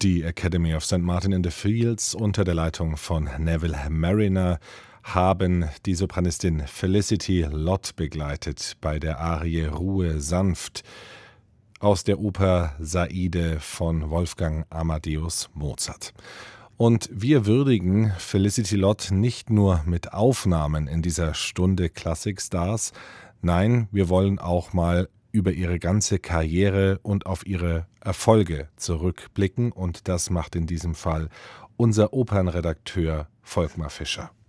Die Academy of St. Martin in the Fields unter der Leitung von Neville Marriner haben die Sopranistin Felicity Lott begleitet bei der Arie Ruhe sanft aus der Oper Saide von Wolfgang Amadeus Mozart. Und wir würdigen Felicity Lott nicht nur mit Aufnahmen in dieser Stunde Klassikstars, nein, wir wollen auch mal über ihre ganze Karriere und auf ihre Erfolge zurückblicken, und das macht in diesem Fall unser Opernredakteur Volkmar Fischer.